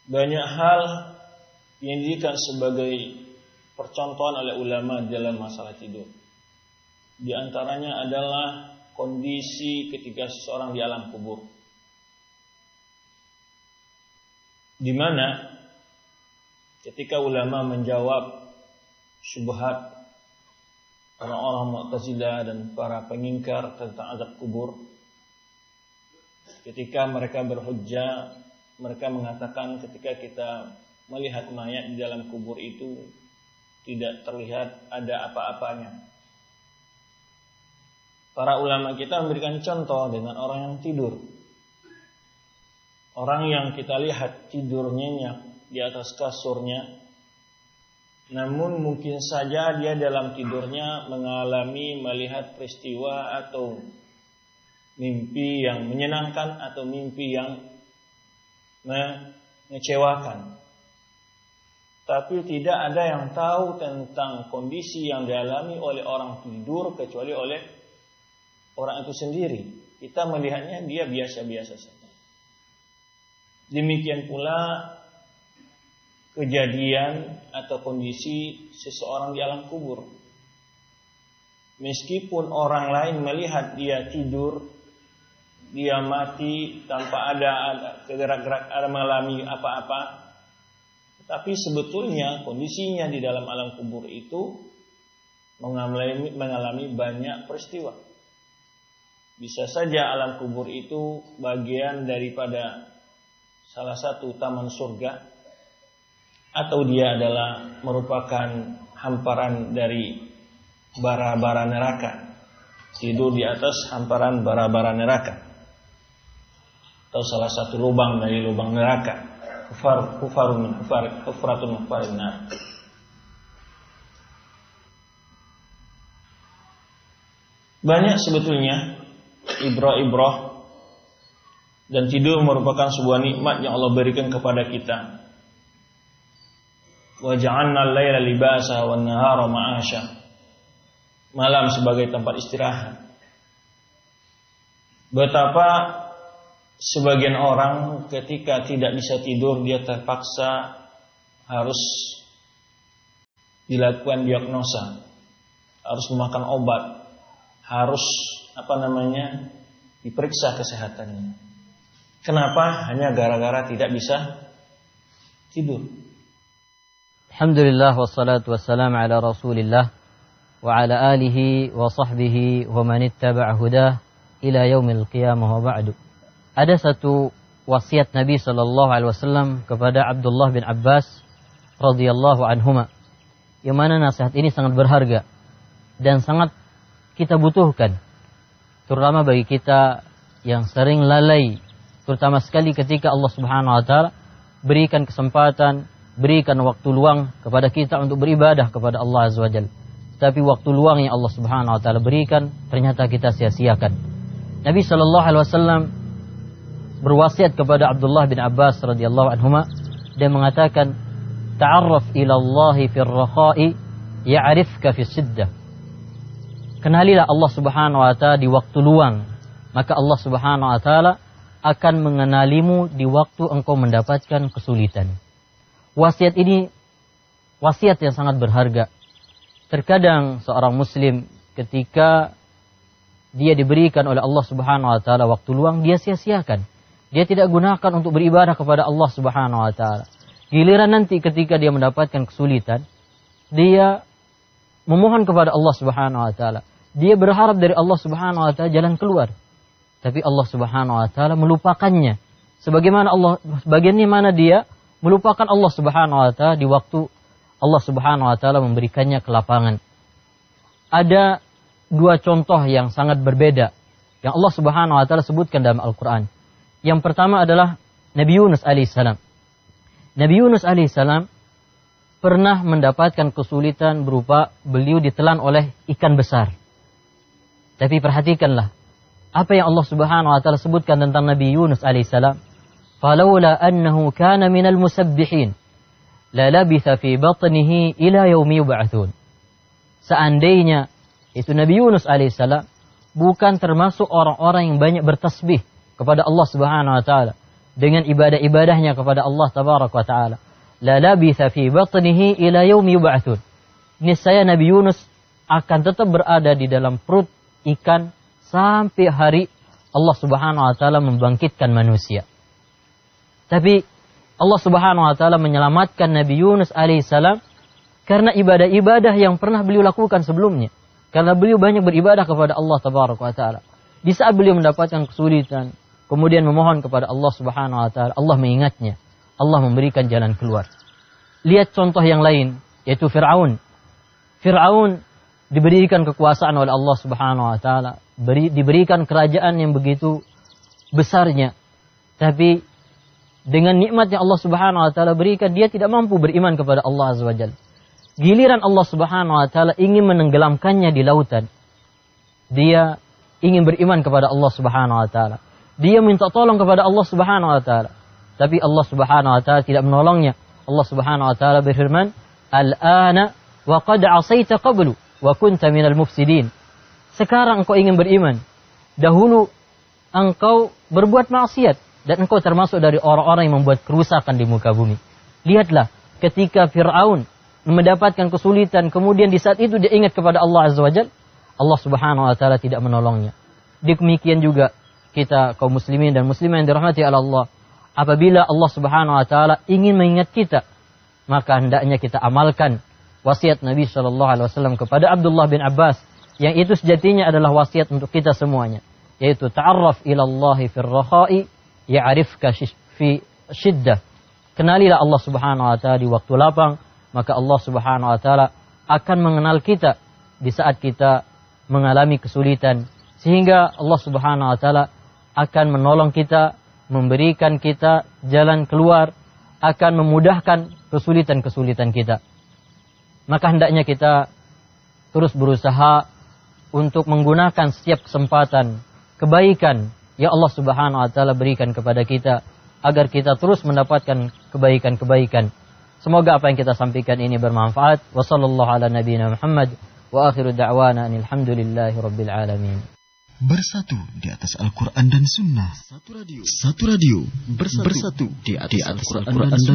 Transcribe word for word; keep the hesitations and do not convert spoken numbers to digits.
banyak hal yang dijadikan sebagai percontohan oleh ulama dalam masalah tidur. Di antaranya adalah kondisi ketika seseorang di alam kubur, di mana ketika ulama menjawab syubhat orang-orang Mu'tazilah dan para pengingkar tentang azab kubur, ketika mereka berhujjah, mereka mengatakan ketika kita melihat mayat di dalam kubur itu tidak terlihat ada apa-apanya. Para ulama kita memberikan contoh dengan orang yang tidur. Orang yang kita lihat tidur nyenyak di atas kasurnya, namun mungkin saja dia dalam tidurnya mengalami melihat peristiwa atau mimpi yang menyenangkan atau mimpi yang mengecewakan. Tapi tidak ada yang tahu tentang kondisi yang dialami oleh orang tidur kecuali oleh orang itu sendiri. Kita melihatnya dia biasa-biasa saja. Demikian pula kejadian atau kondisi seseorang di alam kubur. Meskipun orang lain melihat dia tidur, dia mati tanpa ada, ada gerak-gerak, ada mengalami apa-apa, tapi sebetulnya kondisinya di dalam alam kubur itu mengalami, mengalami banyak peristiwa. Bisa saja alam kubur itu bagian daripada salah satu taman surga, atau dia adalah merupakan hamparan dari bara-bara neraka, tidur di atas hamparan bara-bara neraka, atau salah satu lubang dari lubang neraka. Kufar, kufarun min kufar, kufratun min kufarin nar. Banyak sebetulnya ibrah-ibrah, dan tidur merupakan sebuah nikmat yang Allah berikan kepada kita. Wa ja'alna al-laila libasa wan nahara ma'asha. Malam sebagai tempat istirahat. Betapa sebagian orang ketika tidak bisa tidur, dia terpaksa harus dilakukan diagnosa, harus memakan obat, harus apa namanya diperiksa kesehatannya. Kenapa? Hanya gara-gara tidak bisa tidur. Alhamdulillah wassalatu wassalamu ala Rasulillah wa ala alihi wa sahbihi wa man ittaba'a hudah ila yaumil qiyamah wa ba'du. Ada satu wasiat Nabi sallallahu alaihi wasallam kepada Abdullah bin Abbas radhiyallahu anhuma, yang mana nasihat ini sangat berharga dan sangat kita butuhkan, terutama bagi kita yang sering lalai, terutama sekali ketika Allah Subhanahu wa taala berikan kesempatan, berikan waktu luang kepada kita untuk beribadah kepada Allah Azza wa Jalla. Tapi waktu luang yang Allah Subhanahu wa taala berikan ternyata kita sia-siakan. Nabi sallallahu alaihi wasallam berwasiat kepada Abdullah bin Abbas radhiyallahu anhuma dan mengatakan, ta'arraf ila Allah fil rakha'i ya'rifka fis siddah. Kenalilah Allah Subhanahu wa taala di waktu luang, maka Allah Subhanahu wa taala akan mengenalimu di waktu engkau mendapatkan kesulitan. Wasiat ini wasiat yang sangat berharga. Terkadang seorang muslim ketika dia diberikan oleh Allah Subhanahu wa taala waktu luang, dia sia-siakan. Dia tidak gunakan untuk beribadah kepada Allah Subhanahu wa taala. Giliran nanti ketika dia mendapatkan kesulitan, dia memohon kepada Allah Subhanahu wa taala. Dia berharap dari Allah Subhanahu wa taala jalan keluar. Tapi Allah Subhanahu wa taala melupakannya. Sebagaimana Allah bagaimana dia melupakan Allah Subhanahu wa taala di waktu Allah Subhanahu wa taala memberikannya kelapangan. Ada dua contoh yang sangat berbeda yang Allah Subhanahu wa taala sebutkan dalam Al-Qur'an. Yang pertama adalah Nabi Yunus alaihissalam. Nabi Yunus alaihissalam pernah mendapatkan kesulitan berupa beliau ditelan oleh ikan besar. Tapi perhatikanlah apa yang Allah Subhanahu wa taala sebutkan tentang Nabi Yunus alaihissalam. Falaula annahu kana minal musabbihin la labitha fi batnihi ila yaumi yub'atsun. Seandainya itu Nabi Yunus alaihissalam bukan termasuk orang-orang yang banyak bertasbih kepada Allah Subhanahu wa taala, dengan ibadah-ibadahnya kepada Allah tabaraka wa taala, la labitha fi batnihi ila yaumi yub'atsun. Niscaya Nabi Yunus akan tetap berada di dalam perut ikan sampai hari Allah Subhanahu wa taala membangkitkan manusia. Tapi Allah Subhanahu wa taala menyelamatkan Nabi Yunus alaihissalam karena ibadah-ibadah yang pernah beliau lakukan sebelumnya. Karena beliau banyak beribadah kepada Allah tabaraka wa taala. Di saat beliau mendapatkan kesulitan, kemudian memohon kepada Allah Subhanahu wa taala, Allah mengingatnya. Allah memberikan jalan keluar. Lihat contoh yang lain, yaitu Fir'aun. Fir'aun diberikan kekuasaan oleh Allah Subhanahu wa taala, beri, diberikan kerajaan yang begitu besarnya. Tapi dengan nikmat yang Allah Subhanahu wa taala berikan, dia tidak mampu beriman kepada Allah Azza wa Jalla. Giliran Allah Subhanahu wa taala ingin menenggelamkannya di lautan, dia ingin beriman kepada Allah Subhanahu wa taala. Dia minta tolong kepada Allah Subhanahu wa taala, tapi Allah Subhanahu wa taala tidak menolongnya. Allah Subhanahu wa taala berfirman, "Al-ana wa qad 'asaita qablu wa kunta minal mufsidin." Sekarang engkau ingin beriman, dahulu engkau berbuat maksiat dan engkau termasuk dari orang-orang yang membuat kerusakan di muka bumi. Lihatlah ketika Fir'aun mendapatkan kesulitan, kemudian di saat itu dia ingat kepada Allah Azza wa Jalla, Allah Subhanahu wa taala tidak menolongnya. Demikian juga kita kaum muslimin dan muslimah yang dirahmati Allah, apabila Allah Subhanahu wa taala ingin mengingat kita, maka hendaknya kita amalkan wasiat Nabi sallallahu alaihi wasallam kepada Abdullah bin Abbas, yang itu sejatinya adalah wasiat untuk kita semuanya, yaitu ta'arraf ila Allah fir rakha'i ya'rifka fi shiddah. Kenalilah Allah Subhanahu wa taala di waktu lapang, maka Allah Subhanahu wa taala akan mengenal kita di saat kita mengalami kesulitan, sehingga Allah Subhanahu wa taala akan menolong kita, memberikan kita jalan keluar, akan memudahkan kesulitan-kesulitan kita. Maka hendaknya kita terus berusaha untuk menggunakan setiap kesempatan kebaikan yang Allah Subhanahu wa taala berikan kepada kita, agar kita terus mendapatkan kebaikan-kebaikan. Semoga apa yang kita sampaikan ini bermanfaat. Wa sallallahu ala nabiyyina Muhammad wa akhiru da'wana alhamdulillahi rabbil alamin. Bersatu di atas Al-Quran dan Sunnah. Satu radio, Satu radio bersatu, bersatu di atas Al-Quran dan Sunnah.